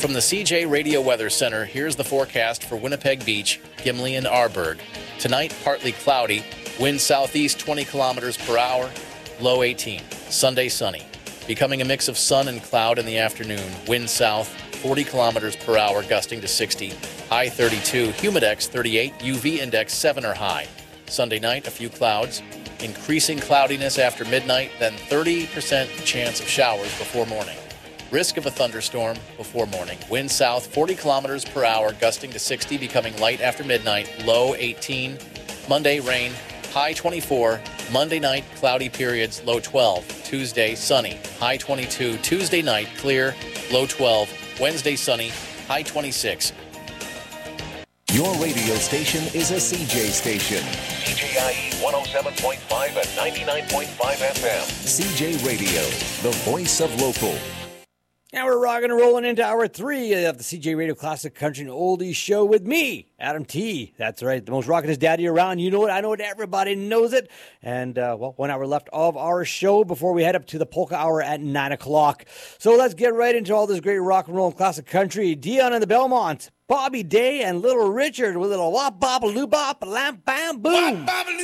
From the CJ Radio Weather Center, here's the forecast for Winnipeg Beach, Gimli, and Arborg. Tonight, partly cloudy, wind southeast 20 kilometers per hour, low 18. Sunday, sunny. Becoming a mix of sun and cloud in the afternoon, wind south 40 kilometers per hour, gusting to 60, high 32, humidex 38, UV index 7 or high. Sunday night, a few clouds, increasing cloudiness after midnight, then 30% chance of showers before morning. Risk of a thunderstorm before morning. Wind south 40 kilometers per hour, gusting to 60, becoming light after midnight, low 18. Monday, rain, high 24. Monday night, cloudy periods, low 12. Tuesday, sunny, high 22. Tuesday night, clear, low 12. Wednesday, sunny, high 26. Your radio station is a CJ station. CJIE 107.5 and 99.5 FM. CJ Radio, the voice of local. Now we're rocking and rolling into hour 3 of the CJ Radio Classic Country and Oldies show with me, Adam T. That's right, the most rockin'est daddy around. You know it, I know it, everybody knows it. And, 1 hour left of our show before we head up to the polka hour at 9 o'clock. So let's get right into all this great rock and roll and classic country. Dion and the Belmonts, Bobby Day and Little Richard with a little wop bop a loo bop a lamp bam boom.